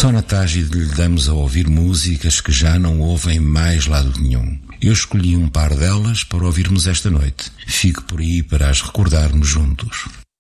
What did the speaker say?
Só na Trágide lhe damos a ouvir músicas que já não ouvem mais lado nenhum. Eu escolhi um par delas para ouvirmos esta noite. Fique por aí para as recordarmos juntos.